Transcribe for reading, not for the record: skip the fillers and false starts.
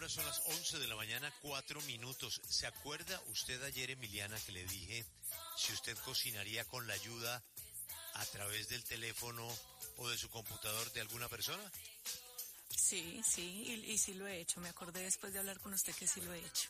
hora son las 11 de la mañana, 4 minutos. ¿Se acuerda usted ayer, Emiliana, que le dije si usted cocinaría con la ayuda a través del teléfono o de su computador de alguna persona? Sí, y sí lo he hecho. Me acordé después de hablar con usted que sí lo he hecho.